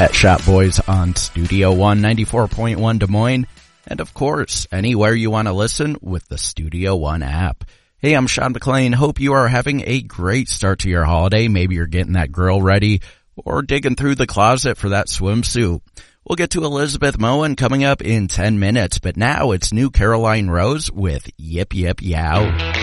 Pet Shop Boys on Studio One 94.1 Des Moines, and of course, anywhere you want to listen with the Studio One app. Hey, I'm Sean McLean. Hope you are having a great start to your holiday. Maybe you're getting that grill ready or digging through the closet for that swimsuit. We'll get to Elizabeth Moen coming up in 10 minutes, but now it's New Caroline Rose with Yip Yip Yow.